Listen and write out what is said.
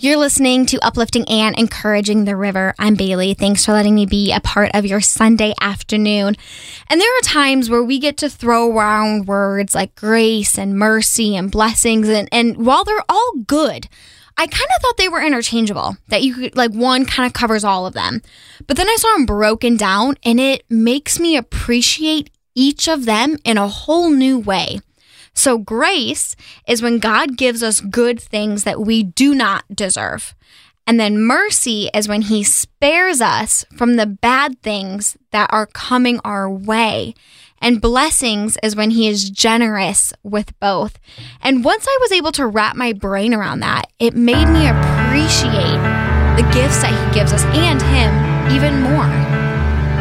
You're listening to Uplifting and Encouraging the River. I'm Bailey. Thanks for letting me be a part of your Sunday afternoon. And there are times where we get to throw around words like grace and mercy and blessings. And while they're all good, I kind of thought they were interchangeable, that you could, like, one kind of covers all of them. But then I saw them broken down, and it makes me appreciate each of them in a whole new way. So grace is when God gives us good things that we do not deserve. And then mercy is when he spares us from the bad things that are coming our way. And blessings is when he is generous with both. And once I was able to wrap my brain around that, it made me appreciate the gifts that he gives us and him even more.